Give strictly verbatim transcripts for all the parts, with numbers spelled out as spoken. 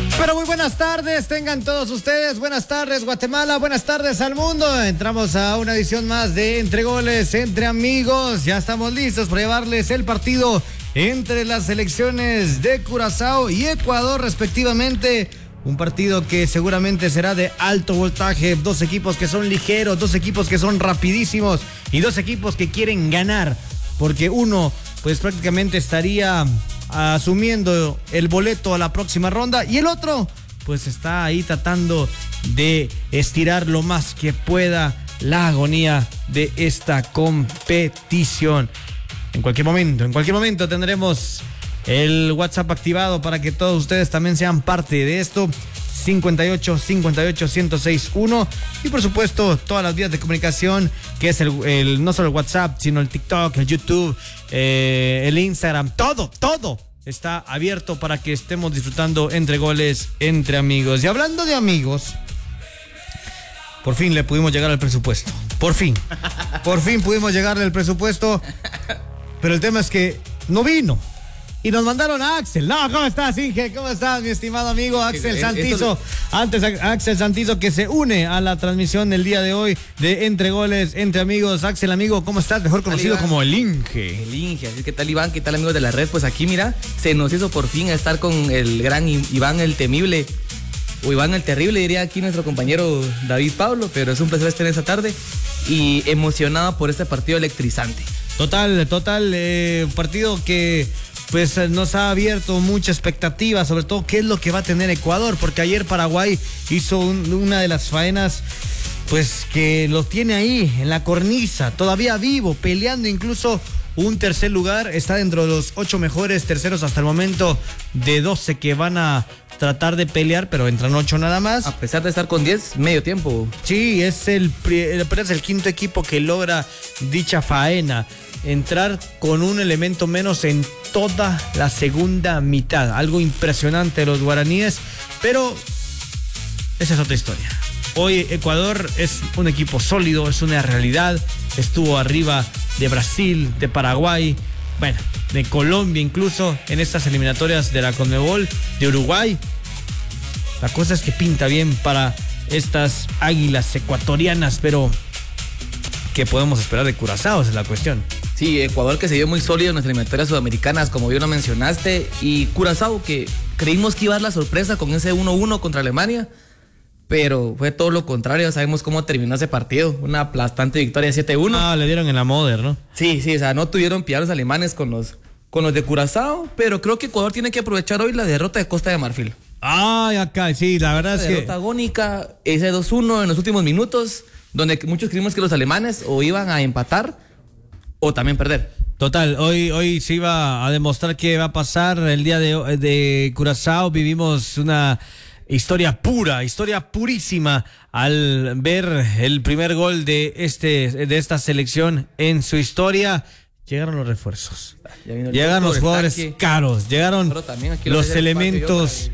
Pero muy buenas tardes, tengan todos ustedes. Buenas tardes, Guatemala. Buenas tardes al mundo. Entramos a una edición más de Entre Goles, Entre Amigos. Ya estamos listos para llevarles el partido entre las selecciones de Curazao y Ecuador, respectivamente. Un partido que seguramente será de alto voltaje. Dos equipos que son ligeros, dos equipos que son rapidísimos y dos equipos que quieren ganar. Porque uno, pues prácticamente estaría asumiendo el boleto a la próxima ronda y el otro pues está ahí tratando de estirar lo más que pueda la agonía de esta competición. En cualquier momento, en cualquier momento tendremos el WhatsApp activado para que todos ustedes también sean parte de esto. cincuenta y ocho, cincuenta y ocho, ciento seis, uno. Y por supuesto, todas las vías de comunicación, que es el, el no solo el WhatsApp, sino el TikTok, el YouTube, eh, el Instagram, todo, todo está abierto para que estemos disfrutando Entre Goles, Entre Amigos. Y hablando de amigos, por fin le pudimos llegar al presupuesto. Por fin. Por fin pudimos llegarle al presupuesto. Pero el tema es que no vino. Y nos mandaron a Axel. No, ¿cómo estás, Inge? ¿Cómo estás, mi estimado amigo Axel Santizo? Antes, Axel Santizo, que se une a la transmisión del día de hoy de Entre Goles, Entre Amigos. Axel, amigo, ¿cómo estás? Mejor conocido como el Inge. El Inge. Así que, ¿qué tal, Iván? ¿Qué tal, amigos de la red? Pues aquí, mira, se nos hizo por fin estar con el gran Iván el Temible. O Iván el Terrible, diría aquí nuestro compañero David Pablo. Pero es un placer estar esta tarde y emocionado por este partido electrizante. Total, total. Eh, partido que pues nos ha abierto mucha expectativa, sobre todo qué es lo que va a tener Ecuador, porque ayer Paraguay hizo un, una de las faenas pues que lo tiene ahí en la cornisa, todavía vivo, peleando incluso un tercer lugar, está dentro de los ocho mejores terceros hasta el momento de doce que van a tratar de pelear, pero entran ocho nada más. A pesar de estar con diez, medio tiempo. Sí, es el, es el quinto equipo que logra dicha faena, entrar con un elemento menos en toda la segunda mitad. Algo impresionante de los guaraníes, pero esa es otra historia. Hoy Ecuador es un equipo sólido, es una realidad. Estuvo arriba de Brasil, de Paraguay, bueno, de Colombia incluso en estas eliminatorias de la Conmebol, de Uruguay. La cosa es que pinta bien para estas águilas ecuatorianas, pero ¿qué podemos esperar de Curazao? Esa es la cuestión. Sí, Ecuador que se vio muy sólido en las eliminatorias sudamericanas, como bien lo mencionaste, y Curazao que creímos que iba a dar la sorpresa con ese uno uno contra Alemania, pero fue todo lo contrario. Sabemos cómo terminó ese partido, una aplastante victoria siete uno. Ah, le dieron en la Moder, ¿no? Sí, sí, o sea, no tuvieron piedad los alemanes con los, con los de Curazao, pero creo que Ecuador tiene que aprovechar hoy la derrota de Costa de Marfil. Ay, acá, sí, la verdad la es que... derrota agónica, ese dos uno en los últimos minutos, donde muchos creímos que los alemanes o iban a empatar o también perder. Total, hoy, hoy se iba a demostrar qué va a pasar el día de, de Curazao. Vivimos una historia pura, historia purísima al ver el primer gol de, este, de esta selección en su historia. Llegaron los refuerzos, llegaron los jugadores tanque. caros, llegaron los elementos,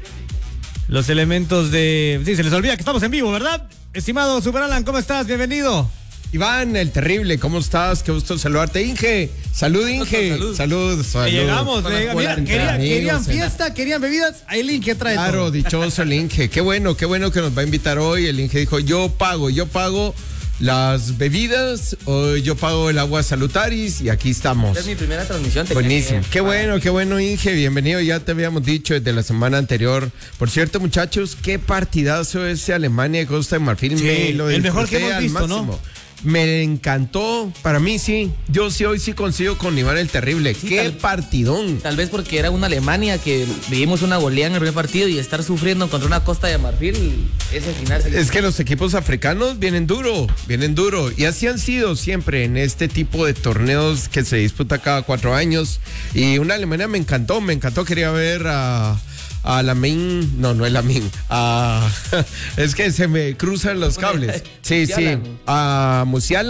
los elementos de... Sí, se les olvida que estamos en vivo, ¿verdad? Estimado Super Alan, ¿cómo estás? Bienvenido. Iván, el Terrible, ¿cómo estás? Qué gusto saludarte, Inge. Salud, Inge. Salud, salud. salud. Llegamos, mira, mira, querían, amigos, querían fiesta, querían bebidas. Ahí el Inge trae Claro, todo. dichoso el Inge. Qué bueno, qué bueno que nos va a invitar hoy. El Inge dijo, yo pago, yo pago las bebidas, o yo pago el agua salutaris y aquí estamos. Esta es mi primera transmisión. Buenísimo. Qué bueno, qué bueno, Inge. Bienvenido. Ya te habíamos dicho desde la semana anterior. Por cierto, muchachos, qué partidazo ese Alemania y Costa de Marfil. Sí, Me lo el mejor que hemos visto, máximo. ¿no? Me encantó, para mí sí, yo sí hoy sí coincido con Iván el Terrible, sí, qué tal, partidón. Tal vez porque era una Alemania que vivimos una goleada en el primer partido y estar sufriendo contra una Costa de Marfil, ese final. Es que los equipos africanos vienen duro, vienen duro y así han sido siempre en este tipo de torneos que se disputa cada cuatro años y una Alemania me encantó, me encantó, quería ver a... a Lamin, no, no es Lamin, a, es que se me cruzan los cables. Sí, sí, a Musiala,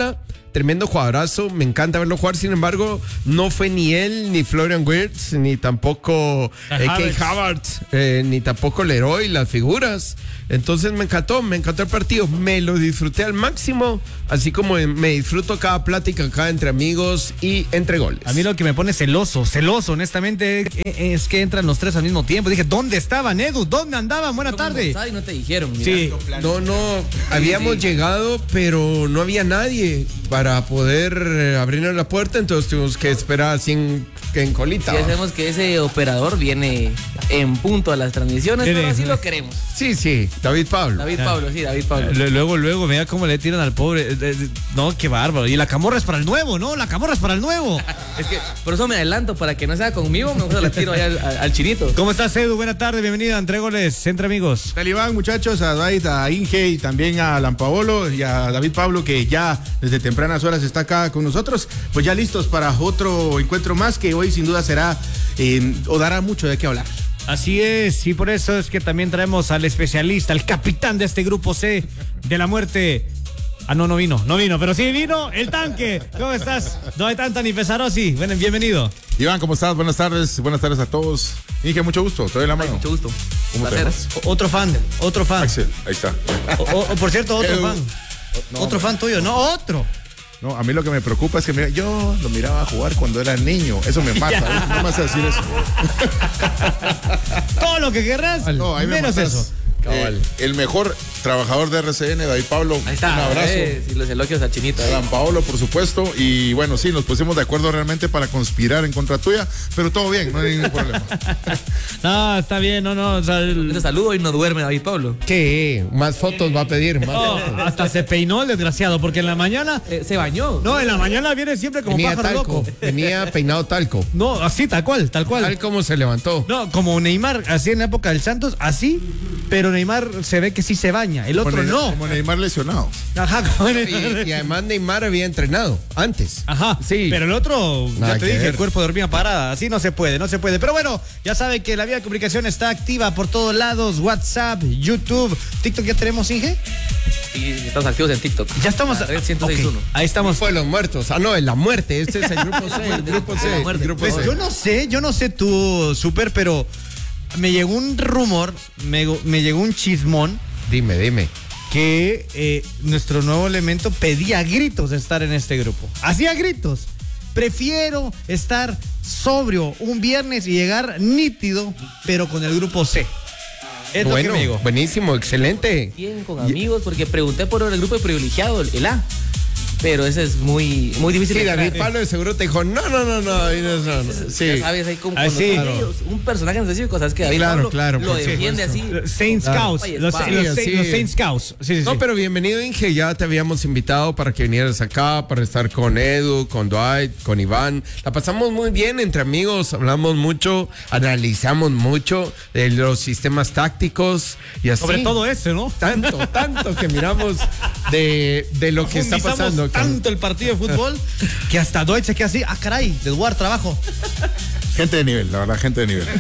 tremendo jugadorazo, me encanta verlo jugar, sin embargo, no fue ni él, ni Florian Wirtz, ni tampoco eh, Kai Havertz, eh, ni tampoco Leroy, las figuras. Entonces me encantó, me encantó el partido, me lo disfruté al máximo, así como me disfruto cada plática acá entre amigos y entre goles. A mí lo que me pone celoso, celoso, honestamente, es que entran los tres al mismo tiempo. Dije, ¿dónde estaban, Edu? ¿Dónde andaban? Buena tarde. Y no te dijeron, mira. Sí. No, no, habíamos sí. llegado, pero no había nadie para poder eh, abrirnos la puerta, entonces tuvimos que esperar así en, en colita. Sí, sabemos que ese operador viene en punto a las transmisiones, pero así lo queremos. Sí, sí, David Pablo. David Pablo, sí, David Pablo. Luego, luego, mira cómo le tiran al pobre. No, qué bárbaro. Y la camorra es para el nuevo, ¿no? La camorra es para el nuevo. Es que por eso me adelanto, para que no sea conmigo, mejor la tiro ahí al, al, al chinito. ¿Cómo estás, Edu? Buena tarde, bienvenida a Entre Goles, Entre Amigos. Talibán, muchachos, a David, a Inge y también a Alan Paolo y a David Pablo, que ya desde tempranas horas está acá con nosotros. Pues ya listos para otro encuentro más, que hoy sin duda será eh, o dará mucho de qué hablar. Así es, y por eso es que también traemos al especialista, al capitán de este grupo C de la muerte. Ah, no, no vino, no vino, pero sí vino el tanque. ¿Cómo estás? No hay tanta ni Pesarosi. Bueno, bienvenido. Iván, ¿cómo estás? Buenas tardes, buenas tardes a todos. Inge, mucho gusto, te doy la mano. Ay, mucho gusto. ¿Cómo te llamas? Otro fan, otro fan. Axel, ahí está. O, o, por cierto, otro Edu. fan. No, otro fan tuyo, no, otro. No, a mí lo que me preocupa es que mira, yo lo miraba jugar cuando era niño. Eso me mata. No me vas a decir eso. Todo lo que querrás, no, ahí menos me matas. eso. Eh, el mejor trabajador de R C N, David Pablo. Ahí está. Un abrazo. Eh, y los elogios al chinito. Alan Paolo, por supuesto. Y bueno, sí, nos pusimos de acuerdo realmente para conspirar en contra tuya, pero todo bien, no hay ningún problema. No, está bien, no, no. O sea, el... Te saludo y no duerme David Pablo. ¿Qué? Más fotos va a pedir. Más oh, fotos. hasta se peinó el desgraciado, porque en la mañana. Eh, se bañó. No, en la mañana viene siempre como Venía pájaro talco, loco. venía peinado talco. No, así, tal cual, tal cual. Tal como se levantó. No, como Neymar, así en la época del Santos, así, pero Neymar se ve que sí se baña, el otro como no. Como Neymar lesionado. Ajá, como Y, Neymar. y además Neymar había entrenado antes. Ajá, Sí. pero el otro, Nada ya te que dije, ver. el cuerpo dormía parada, así no se puede, no se puede. Pero bueno, ya saben que la vía de comunicación está activa por todos lados, WhatsApp, YouTube, TikTok, ¿ya tenemos, Inge? Y estamos activos en TikTok. Ya estamos. La red ciento seis punto uno. Okay, ahí estamos. Fue los muertos. Ah, no, en la muerte. Este es el grupo C. El grupo C. La muerte. El grupo Pues C. yo no sé, yo no sé tú, Super, pero me llegó un rumor, me, me llegó un chismón Dime, dime. que eh, nuestro nuevo elemento pedía a gritos estar en este grupo. Hacía gritos. Prefiero estar sobrio un viernes y llegar nítido, pero con el grupo C. Es Bueno, lo que me llegó. buenísimo, excelente. Bien, con amigos, porque pregunté por el grupo de privilegiado, el A. Pero ese es muy, muy difícil. Sí, de David entrar. Pablo de seguro te dijo, no, no, no, no. y no, no, no. Sí. Ya sabes, hay como Ah, con sí. los amigos, un personaje en específico, sabes que David Claro, Pablo claro, lo por defiende así. Saint Claro. Scouts. Los, Oye, los- sí, los sí. Saint Scouts. Sí, sí, No, sí. pero bienvenido, Inge. Ya te habíamos invitado para que vinieras acá, para estar con Edu, con Dwight, con Iván. La pasamos muy bien entre amigos, hablamos mucho, analizamos mucho de los sistemas tácticos y así. Sobre todo ese, ¿no? Tanto, tanto que miramos de, de lo que está Profundizamos pasando. con- tanto el partido de fútbol que hasta Deutsch se queda así. Ah, caray, de jugar trabajo. Gente de nivel, la verdad, gente de nivel.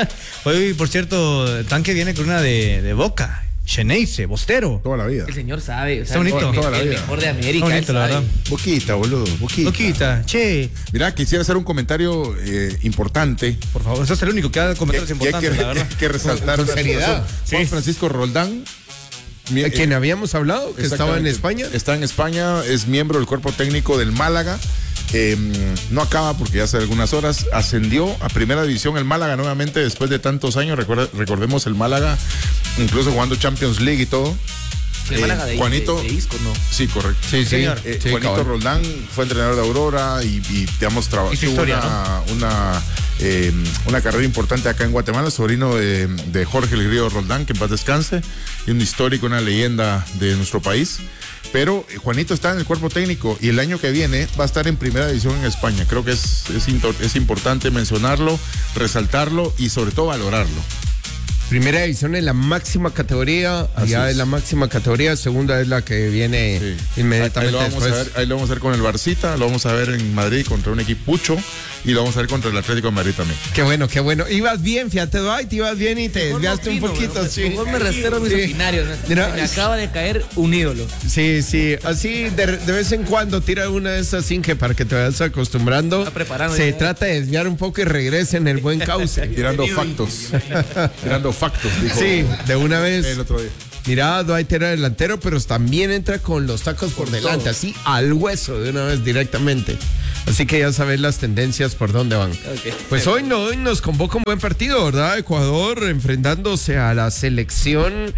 Hoy, por cierto, Tanque viene con una de, de Boca. Xeneize, Bostero. Toda la vida. El señor sabe. O sea, Está bonito. el, Toda la el vida. mejor de América. Está bonito, él la sabe. verdad. Boquita, boludo, boquita. Boquita, che. Mira, quisiera hacer un comentario eh, importante. Por favor, eso es el único que da Que, comentarios que hay importantes, que, la verdad. hay que resaltar. Con seriedad. Juan Sí. Francisco Roldán. mi- ¿A quien habíamos hablado? Que estaba en Exactamente. España. Está en España, es miembro del cuerpo técnico del Málaga. Eh, no acaba porque ya hace algunas horas ascendió a primera división el Málaga nuevamente después de tantos años. Recuerda- recordemos el Málaga, incluso jugando Champions League y todo. El Eh, Málaga de, Juanito, de, de Isco, ¿no? sí, correcto. Sí, sí. Señor. Eh, Sí, Juanito cabal. Roldán fue entrenador de Aurora y, y digamos, trabajó Y su historia, una, una, eh, una carrera importante acá en Guatemala, sobrino de, de Jorge el Grillo Roldán, que en paz descanse, y un histórico, una leyenda de nuestro país. Pero eh, Juanito está en el cuerpo técnico y el año que viene va a estar en primera división en España. Creo que es, es, into- es importante mencionarlo, resaltarlo y sobre todo valorarlo. Primera división es la máxima categoría, allá es. es la máxima categoría, segunda es la que viene Sí. inmediatamente ahí lo vamos después. A ver, ahí lo vamos a ver con el Barcita, lo vamos a ver en Madrid contra un equipucho y lo vamos a ver contra el Atlético de Madrid también. Qué bueno, qué bueno. Ibas bien, fíjate, Dwight, ibas bien y te Mejor no desviaste un opino, poquito, mejor- sí. Mejor me reservo mis Sí. opinarios. ¿no? Mira, me acaba de caer un ídolo. Sí, sí, así de, de vez en cuando tira una de esas Inge para que te vayas acostumbrando. Está preparando Se ya. trata de desviar un poco y regrese en el buen cauce. Tirando factos. Tirando factos, dijo Sí, de una vez. el otro día. Mira, Dwight era delantero, pero también entra con los tacos por delante, todo. así al hueso de una vez directamente. Así que ya sabes las tendencias por dónde van. Ok. Pues hoy, no, hoy nos convoca un buen partido, ¿verdad? Ecuador enfrentándose a la selección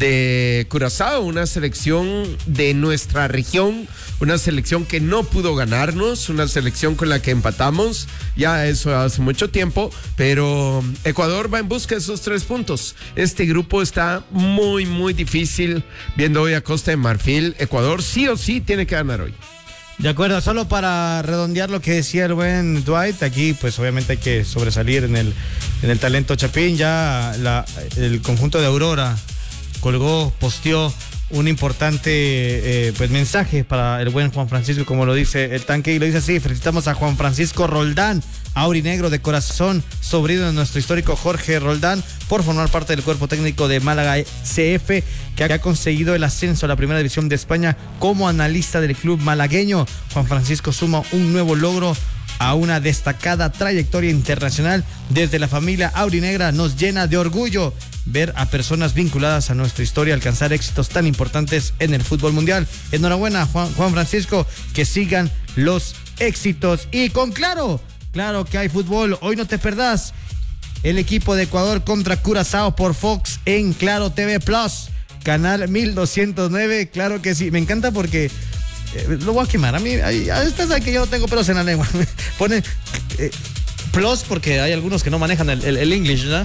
de Curazao, una selección de nuestra región, una selección que no pudo ganarnos, una selección con la que empatamos, ya eso hace mucho tiempo, pero Ecuador va en busca de esos tres puntos. Este grupo está muy, muy difícil, viendo hoy a Costa de Marfil. Ecuador sí o sí tiene que ganar hoy. De acuerdo, solo para redondear lo que decía el buen Dwight, aquí pues obviamente hay que sobresalir en el, en el talento chapín. Ya la, el conjunto de Aurora colgó, posteó un importante eh, pues mensaje para el buen Juan Francisco, como lo dice el tanque, y lo dice así: felicitamos a Juan Francisco Roldán, aurinegro de corazón, sobrino de nuestro histórico Jorge Roldán, por formar parte del cuerpo técnico de Málaga C F, que ha conseguido el ascenso a la primera división de España como analista del club malagueño. Juan Francisco suma un nuevo logro a una destacada trayectoria internacional. Desde la familia aurinegra nos llena de orgullo ver a personas vinculadas a nuestra historia alcanzar éxitos tan importantes en el fútbol mundial. Enhorabuena, Juan, Juan Francisco, que sigan los éxitos. Y con claro, claro que hay fútbol. Hoy no te perdás el equipo de Ecuador contra Curazao por Fox en Claro T V Plus, canal mil doscientos nueve. Claro que sí, me encanta porque eh, lo voy a quemar. A mí, a, a esta sabe que yo no tengo pelos en la lengua. Pone eh, Plus porque hay algunos que no manejan el, el, el English, ¿verdad?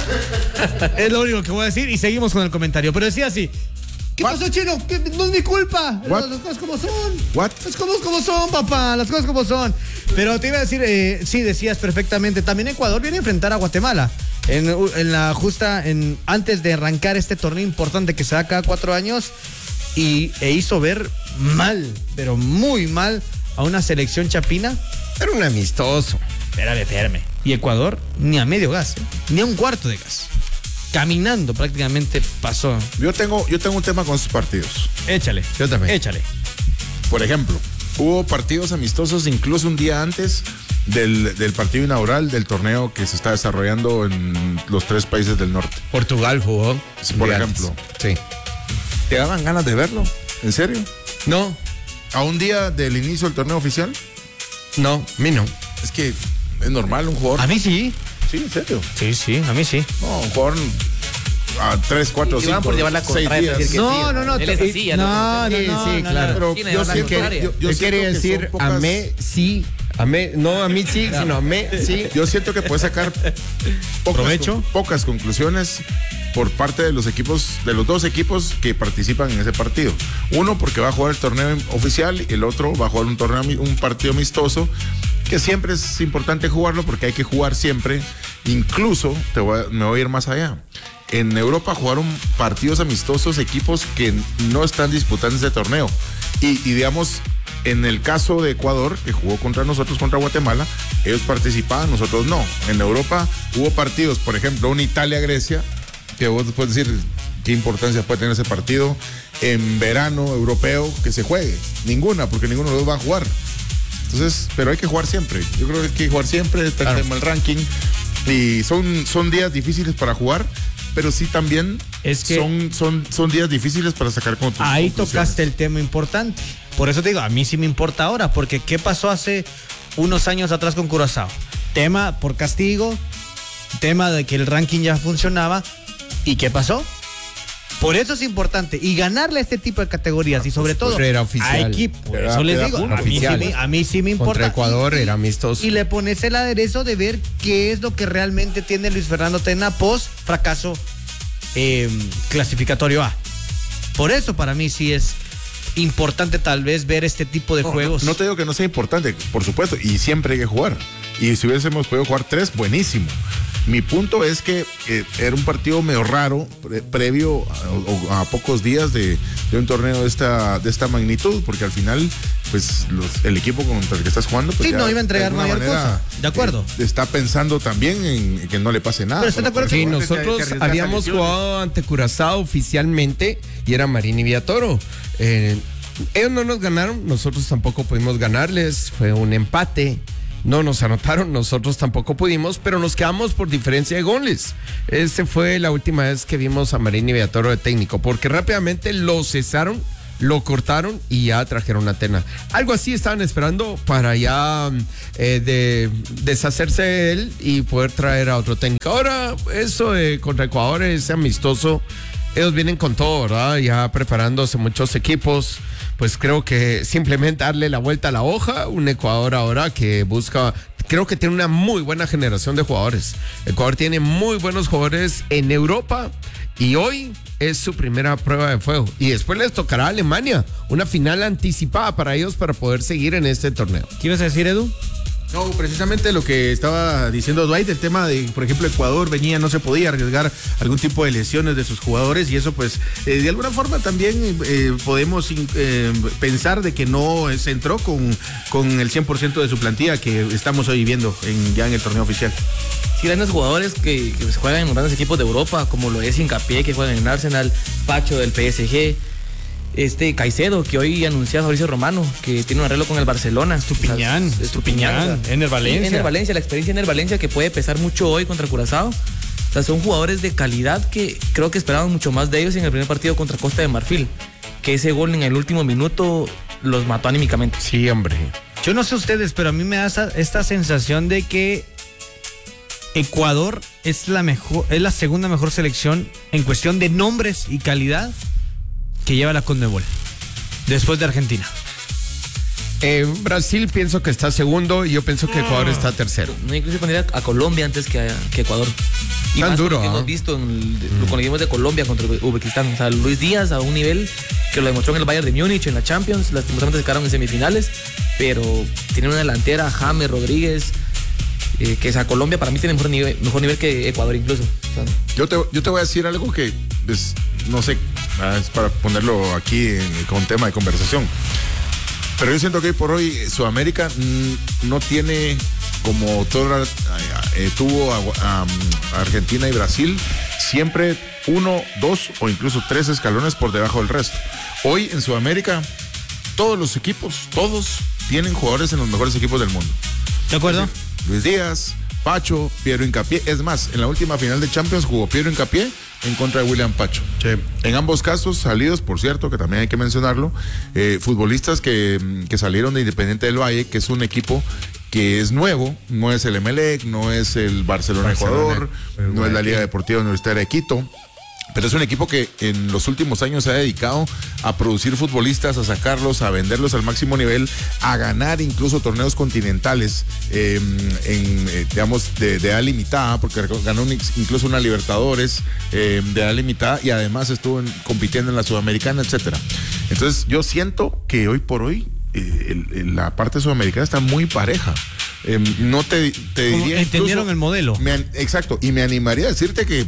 Es lo único que voy a decir y seguimos con el comentario. Pero decía así: ¿qué What? pasó, Chino? ¿Qué? No es mi culpa. What? Las cosas como son. What? Las cosas como son, papá. Las cosas como son. Pero te iba a decir, eh, sí, decías perfectamente. También Ecuador viene a enfrentar a Guatemala. En, en la justa, en, antes de arrancar este torneo importante que se da cada cuatro años. Y e hizo ver mal, pero muy mal, a una selección chapina. Era un amistoso. Espérame, espérame. Y Ecuador ni a medio gas, ¿eh? Ni a un cuarto de gas. Caminando prácticamente pasó. Yo tengo, yo tengo un tema con sus partidos. Échale. Yo también. Échale. Por ejemplo, hubo partidos amistosos incluso un día antes del, del partido inaugural del torneo que se está desarrollando en los tres países del norte. Portugal jugó. Sí, por un día ejemplo. antes. Sí. ¿Te daban ganas de verlo? ¿En serio? No, ¿A un día del inicio del torneo oficial? no, a mí no. Es que es normal un jugador. A mí sí. Sí, en serio. Sí, sí, a mí sí. No, un jugador a tres, cuatro, Y van cinco, por llevar la seis contraria, días. decir que No, sí, no, no, Él es te- así, ya no, lo no, Sí, no, sí, no, claro. no. Pero Tiene yo la siento que contraria. yo, yo Él siento quiere que decir son pocas- a mí sí, a mí, no a mí sí, sino a mí sí. Yo siento que puede sacar pocas, ¿Provecho? con- pocas conclusiones por parte de los equipos, de los dos equipos que participan en ese partido. Uno porque va a jugar el torneo oficial y el otro va a jugar un torneo, ami- un partido amistoso, que siempre es importante jugarlo porque hay que jugar siempre. Incluso, te voy a- me voy a ir más allá. En Europa jugaron partidos amistosos equipos que no están disputando ese torneo. Y, y digamos, en el caso de Ecuador, que jugó contra nosotros, contra Guatemala, ellos participaban, nosotros no. En Europa hubo partidos, por ejemplo, un Italia-Grecia, que vos puedes decir qué importancia puede tener ese partido en verano europeo que se juegue. Ninguna, porque ninguno de los dos va a jugar. Entonces, pero hay que jugar siempre. Yo creo que hay que jugar siempre, está el tema del ranking. Y son, son días difíciles para jugar, pero sí también Es que- son, son, son días difíciles para sacar con Ahí tocaste el tema importante. Por eso te digo, a mí sí me importa ahora, porque ¿qué pasó hace unos años atrás con Curazao? Tema por castigo, tema de que el ranking ya funcionaba. ¿Y qué pasó? Por eso es importante. Y ganarle a este tipo de categorías y sobre todo Era oficial. a equipos. Por Era- eso les era digo, punto. a mí, sí Oficial. me, a mí sí me importa. Contra Ecuador Y- era amistoso. Y le pones el aderezo de ver qué es lo que realmente tiene Luis Fernando Tena post fracaso eh, clasificatorio A. Por eso para mí sí es importante tal vez ver este tipo de No, juegos. No, no te digo que no sea importante, por supuesto, y siempre hay que jugar. Y si hubiésemos podido jugar tres, buenísimo. Mi punto es que eh, era un partido medio raro, pre- previo a, a pocos días de, de un torneo de esta, de esta magnitud, porque al final, pues los, el equipo contra el que estás jugando, pues Sí, ya no iba a entregar de alguna mayor manera, cosa. De acuerdo. eh, está pensando también en que no le pase nada. Pero ¿estás de acuerdo Sí, que- nosotros que arriesgas habíamos lesiones. jugado ante Curazao oficialmente y era Marín y Villatoro. Eh, ellos no nos ganaron, nosotros tampoco pudimos ganarles, fue un empate. No nos anotaron, nosotros tampoco pudimos, pero nos quedamos por diferencia de goles. Esa fue la última vez que vimos a Marín y Villatoro de técnico, porque rápidamente lo cesaron, lo cortaron y ya trajeron a Tena. Algo así estaban esperando para ya eh, de deshacerse de él y poder traer a otro técnico. Ahora, eso de contra Ecuador es amistoso. Ellos vienen con todo, ¿verdad? Ya preparándose muchos equipos. Pues creo que simplemente darle la vuelta a la hoja. Un Ecuador ahora que busca, creo que tiene una muy buena generación de jugadores. Ecuador tiene muy buenos jugadores en Europa y hoy es su primera prueba de fuego. Y después les tocará a Alemania, una final anticipada para ellos para poder seguir en este torneo. ¿Qué ibas a decir, Edu? No, precisamente lo que estaba diciendo Dwight, el tema de, por ejemplo, Ecuador venía, no se podía arriesgar algún tipo de lesiones de sus jugadores y eso pues eh, de alguna forma también eh, podemos eh, pensar de que no se entró con, con el cien por ciento de su plantilla que estamos hoy viendo en, ya en el torneo oficial. Sí, grandes jugadores que, que juegan en grandes equipos de Europa, como lo es Hincapié, que juega en Arsenal, Pacho del P S G, este Caicedo, que hoy anunció a Fabricio Romano, que tiene un arreglo con el Barcelona. Estupiñán, O sea, Estupiñán, o sea, Ener Valencia. Ener Valencia, la experiencia de Ener Valencia que puede pesar mucho hoy contra Curazao. O sea, son jugadores de calidad que creo que esperaban mucho más de ellos en el primer partido contra Costa de Marfil, que ese gol en el último minuto los mató anímicamente. Sí, hombre. Yo no sé ustedes, pero a mí me da esa- esta sensación de que Ecuador es la mejor, es la segunda mejor selección en cuestión de nombres y calidad que lleva la Conmebol, después de Argentina. Eh, Brasil pienso que está segundo y yo pienso que Ecuador está tercero. No, incluso pondría a Colombia antes que, a- que Ecuador. Y Tan más duro, con lo que ¿ah? hemos visto en el, de- lo que vimos de Colombia contra Uzbekistán. O sea, Luis Díaz a un nivel que lo demostró en el Bayern de Múnich, en la Champions. Lastimosamente se quedaron en semifinales, pero tiene una delantera, James Rodríguez, eh, que esa Colombia para mí tiene mejor nivel, mejor nivel que Ecuador incluso. O sea, Yo te, yo te voy a decir algo que, pues, no sé, ah, es para ponerlo aquí en- con tema de conversación. Pero yo siento que hoy por hoy Sudamérica mm, no tiene como todo, eh, tuvo a, a- a Argentina y Brasil, siempre uno, dos o incluso tres escalones por debajo del resto. Hoy en Sudamérica todos los equipos, todos tienen jugadores en los mejores equipos del mundo. ¿De acuerdo? Luis Díaz, Pacho, Piero Hincapié. Es más, en la última final de Champions jugó Piero Hincapié en contra de William Pacho. Sí. En ambos casos salidos, por cierto, que también hay que mencionarlo, eh, futbolistas que, que salieron de Independiente del Valle, que es un equipo que es nuevo, no es el Emelec, no es el Barcelona, Barcelona, Ecuador, el no es la Guayaquil. Liga Deportiva Universitaria de Quito. Pero es un equipo que en los últimos años se ha dedicado a producir futbolistas, a sacarlos, a venderlos al máximo nivel, a ganar incluso torneos continentales eh, en, eh, digamos, de, de edad limitada, porque ganó un- incluso una Libertadores eh, de edad limitada y además estuvo en- compitiendo en la Sudamericana, etcétera. Entonces yo siento que hoy por hoy eh, el- el- la parte sudamericana está muy pareja. Eh, no te, te Como diría. entendieron incluso- el modelo. me an- exacto, y me animaría a decirte que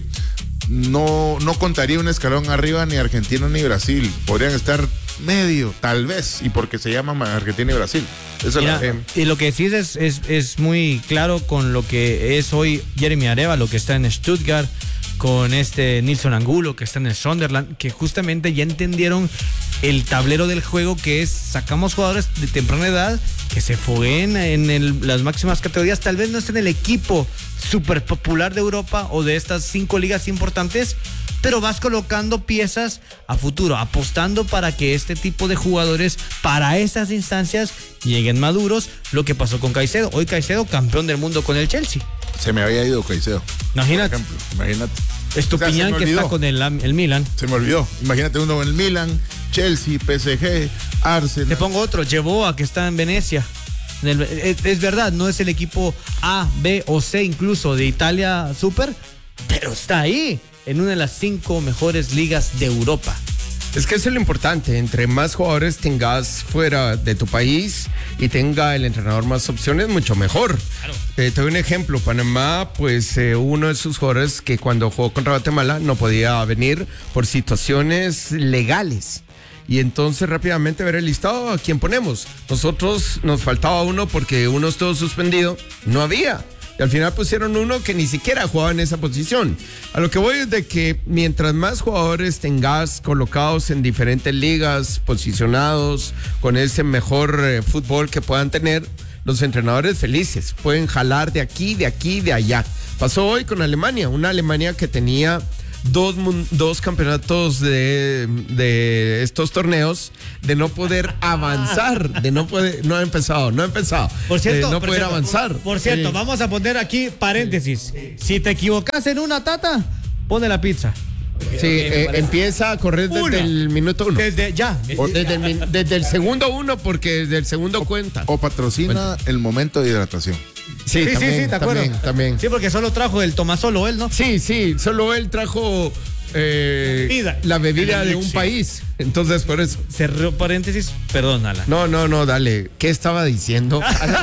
no, no contaría un escalón arriba ni Argentina ni Brasil. Podrían estar medio, tal vez, y porque se llaman Argentina y Brasil. Eso Mira, es la, eh, y lo que decís es, es, es muy claro con lo que es hoy Jeremy Areva, lo que está en Stuttgart, con este Nilson Angulo, que está en el Sunderland, que justamente ya entendieron el tablero del juego, que es sacamos jugadores de temprana edad que se fogueen en el- las máximas categorías, tal vez no estén en el equipo súper popular de Europa o de estas cinco ligas importantes, pero vas colocando piezas a futuro, apostando para que este tipo de jugadores para esas instancias lleguen maduros. Lo que pasó con Caicedo, hoy Caicedo campeón del mundo con el Chelsea. se me había ido Caicedo. Imagínate, Por ejemplo, imagínate. Estupiñán, O sea, se me que está olvidó. con el, el Milan. Se me olvidó. Imagínate uno en el Milan, Chelsea, P S G, Arsenal. Te pongo otro, Yeboah, que está en Venecia. En el- es, es verdad, no es el equipo A, B o C incluso de Italia Super, pero está ahí, en una de las cinco mejores ligas de Europa. Es que eso es lo importante, entre más jugadores tengas fuera de tu país y tenga el entrenador más opciones, mucho mejor. Claro. Eh, te doy un ejemplo, Panamá, pues eh, uno de sus jugadores que cuando jugó contra Guatemala no podía venir por situaciones legales. Y entonces rápidamente ver el listado, ¿a quién ponemos? Nosotros nos faltaba uno porque uno estuvo suspendido, no había. Y al final pusieron uno que ni siquiera jugaba en esa posición. A lo que voy es de que mientras más jugadores tengas colocados en diferentes ligas, posicionados, con ese mejor eh, fútbol que puedan tener, los entrenadores felices, pueden jalar de aquí, de aquí, de allá. Pasó hoy con Alemania, una Alemania que tenía Dos, dos campeonatos de, de estos torneos de no poder avanzar, de no poder, no ha empezado, no ha empezado, por cierto, de no por poder cierto, avanzar. Por, por cierto, sí. Vamos a poner aquí paréntesis. Si te equivocas en una tata, pone la pizza. Sí, eh, empieza a correr desde uno. el minuto uno. Desde ya. O desde, el, desde el segundo uno, porque desde el segundo o, cuenta. O patrocina bueno. el momento de hidratación. Sí, sí, también, sí, sí, te acuerdo. También, también. Sí, porque solo trajo el toma solo él, ¿no? Sí, sí, solo él trajo eh, bebida. la bebida de un país. Entonces, por eso. Cerró paréntesis, perdónala. No, no, no, dale. ¿Qué estaba diciendo?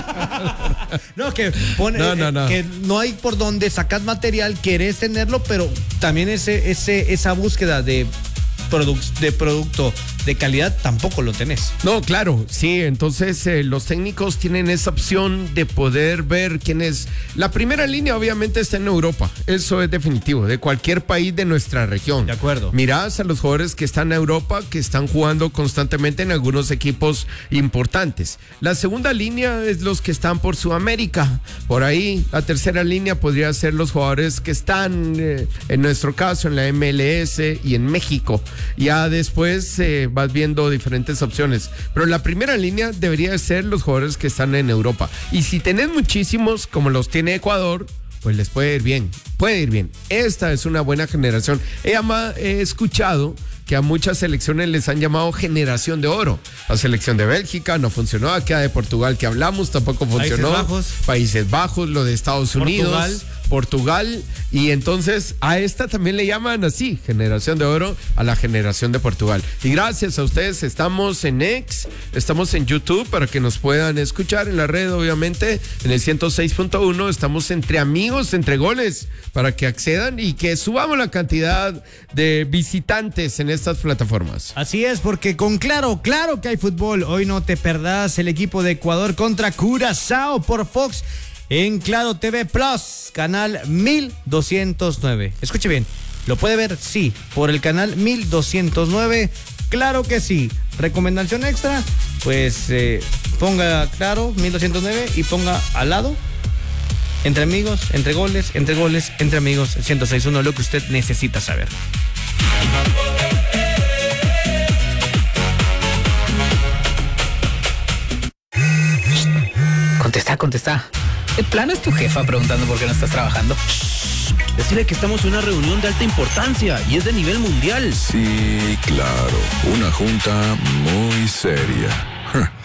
no, que pone, no, no, no. que no hay por donde sacar material, querés tenerlo, pero también ese, ese, esa búsqueda de, produ de producto de calidad tampoco lo tenés. No, claro, sí, entonces eh, los técnicos tienen esa opción de poder ver quién es. La primera línea obviamente está en Europa, eso es definitivo, de cualquier país de nuestra región. De acuerdo. Mirás a los jugadores que están en Europa, que están jugando constantemente en algunos equipos importantes. La segunda línea es los que están por Sudamérica, por ahí. La tercera línea podría ser los jugadores que están, eh, en nuestro caso, en la M L S y en México. Ya después eh, vas viendo diferentes opciones, pero la primera línea debería ser los jugadores que están en Europa, y si tenés muchísimos como los tiene Ecuador, pues les puede ir bien, puede ir bien. Esta es una buena generación. He, ama, he escuchado que a muchas selecciones les han llamado generación de oro. La selección de Bélgica no funcionó, aquella de Portugal que hablamos tampoco funcionó. Países Bajos. Países Bajos, lo de Estados Portugal. Unidos. Portugal, y entonces a esta también le llaman así, generación de oro, a la generación de Portugal. Y gracias a ustedes estamos en X, estamos en YouTube para que nos puedan escuchar, en la red obviamente, en el ciento seis punto uno, estamos entre amigos, entre goles, para que accedan y que subamos la cantidad de visitantes en estas plataformas. Así es, porque con Claro, claro que hay fútbol. Hoy no te perdás el equipo de Ecuador contra Curazao por Fox en Claro T V Plus, canal mil doscientos nueve. Escuche bien, ¿lo puede ver? Sí, por el canal mil doscientos nueve, claro que sí. Recomendación extra, pues eh, ponga Claro mil doscientos nueve y ponga al lado, entre amigos, entre goles, entre goles, entre amigos, ciento seis punto uno, lo que usted necesita saber. Contesta, contesta. ¿El plano es tu jefa preguntando por qué no estás trabajando? Shh, decirle que estamos en una reunión de alta importancia y es de nivel mundial. Sí, claro. Una junta muy seria.